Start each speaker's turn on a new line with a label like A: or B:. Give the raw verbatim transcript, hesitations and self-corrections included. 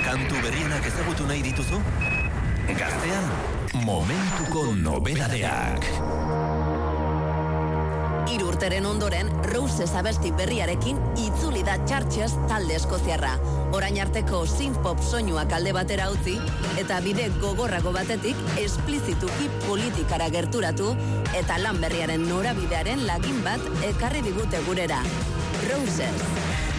A: Kantu berrienak ezagutu nahi dituzu? Gaztean, momentuko nobedadeak.
B: Hiru urteren ondoren, Roses abesti berriarekin itzuli da Churches talde eskoziarra. Orain arteko synth-pop soinuak alde batera utzi, eta bide gogorrago batetik esplizituki politikara gerturatu, eta lan berriaren norabidearen lagin bat ekarri digute gurera. Roses.